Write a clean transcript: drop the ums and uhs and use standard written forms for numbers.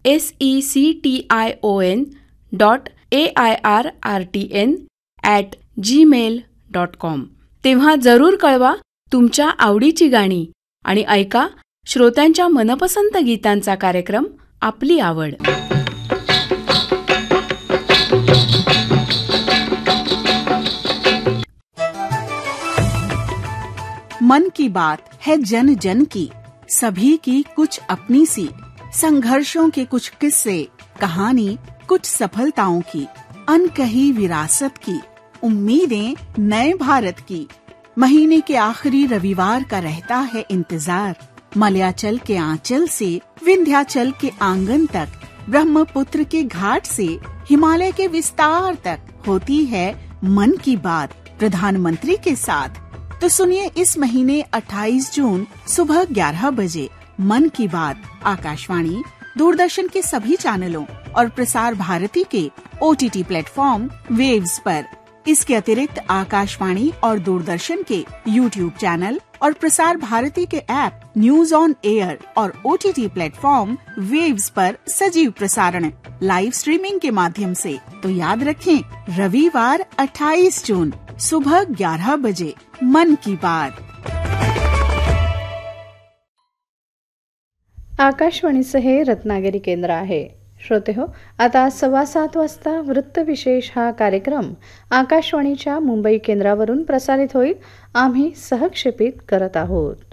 section.airrtn@gmail.com. तेव्हा जरूर कळवा तुमच्या आवडीची गाणी आणि ऐका श्रोत्यांच्या मनपसंत गीतांचा कार्यक्रम आपली आवड. मन की बात है जन जन की, सभी की कुछ अपनी सी, संघर्षों के कुछ किस्से, कहानी कुछ सफलताओं की, अनकही विरासत की, उम्मीदें नए भारत की. महीने के आखिरी रविवार का रहता है इंतजार. मलयाचल के आंचल से विंध्याचल के आंगन तक, ब्रह्मपुत्र के घाट से हिमालय के विस्तार तक होती है मन की बात प्रधानमंत्री के साथ. तो सुनिए इस महीने 28 जून सुबह 11 बजे मन की बात आकाशवाणी, दूरदर्शन के सभी चैनलों और प्रसार भारती के OTT प्लेटफॉर्म वेव्स पर. इसके अतिरिक्त आकाशवाणी और दूरदर्शन के YouTube चैनल और प्रसार भारती के ऐप न्यूज ऑन एयर और OTT प्लेटफॉर्म वेव्स पर सजीव प्रसारण लाइव स्ट्रीमिंग के माध्यम से. तो याद रखें, रविवार 28 जून सुबह 11 बजे मन की बात. आकाशवाणीचं हे रत्नागिरी केंद्र आहे. श्रोते हो, आता 7:15 वाजता वृत्तविशेष हा कार्यक्रम आकाशवाणीच्या मुंबई केंद्रावरून प्रसारित होईल. आम्ही सहक्षेपित करत आहोत.